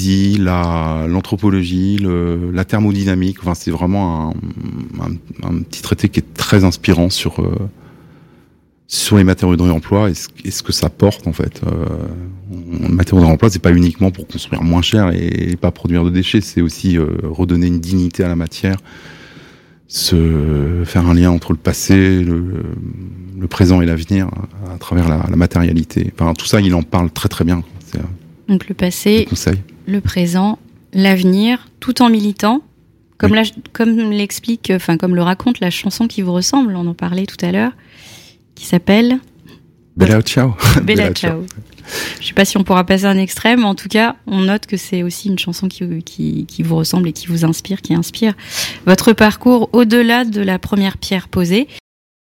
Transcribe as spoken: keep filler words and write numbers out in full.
poésie, la, l'anthropologie, le, la thermodynamique. Enfin, c'est vraiment un, un, un petit traité qui est très inspirant sur euh, sur les matériaux de réemploi et ce, et ce que ça porte en fait. Euh, on, le matériau de réemploi, c'est pas uniquement pour construire moins cher et, et pas produire de déchets, c'est aussi euh, redonner une dignité à la matière, se faire un lien entre le passé, le, le présent et l'avenir à, à travers la, la matérialité. Enfin, tout ça, il en parle très très bien. C'est, Donc le passé, le présent, l'avenir, tout en militant, comme, oui. la, comme l'explique, enfin comme le raconte la chanson qui vous ressemble, on en parlait tout à l'heure, qui s'appelle Bella Ciao. Bella Ciao. Je sais pas si on pourra passer un extrait, mais en tout cas, on note que c'est aussi une chanson qui, qui, qui vous ressemble et qui vous inspire, qui inspire votre parcours au-delà de la première pierre posée.